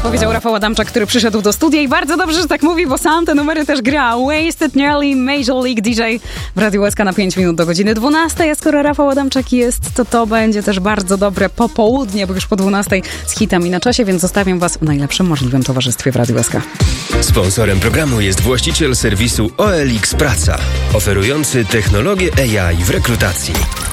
Powiedział Rafał Adamczak, który przyszedł do studia i bardzo dobrze, że tak mówi, bo sam te numery też gra. Wasted Nearly, Major League DJ w Radiu SK na 5 minut do godziny 12. A skoro Rafał Adamczak jest, to będzie też bardzo dobre popołudnie, bo już po 12 z hitami na czasie, więc zostawiam was w najlepszym możliwym towarzystwie w Radiu SK. Sponsorem programu jest właściciel serwisu OLX Praca, oferujący technologię AI w rekrutacji.